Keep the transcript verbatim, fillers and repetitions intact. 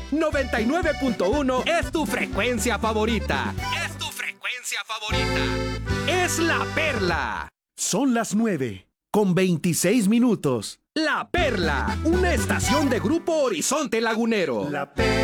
noventa y nueve punto uno es tu frecuencia favorita. Es tu frecuencia favorita. Es La Perla. Son las nueve, con veintiséis minutos. La Perla, una estación de Grupo Horizonte Lagunero. La Perla.